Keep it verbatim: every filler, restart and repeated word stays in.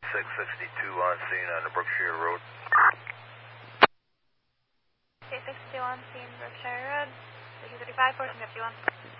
six sixty-two on scene on the Brookshire Road. six sixty-two on scene, Brookshire Road. three thirty-five, fourteen fifty-one.